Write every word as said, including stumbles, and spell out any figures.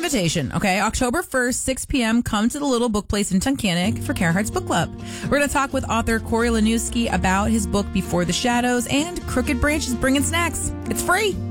invitation, okay? October first, six p.m., come to the Little Book Place in Tunkhannock for Carhartt's Book Club. We're going to talk with author Corey Laniewski about his book Before the Shadows, and Crooked Branch is bringing snacks. It's free.